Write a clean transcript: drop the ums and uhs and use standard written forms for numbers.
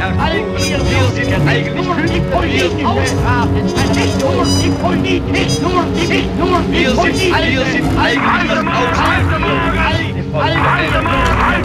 Wir sind eigentlich politische Aussprache. Nicht nur die Politik, nicht nur die Politik. Wir sind eigentlich das Ausdruck.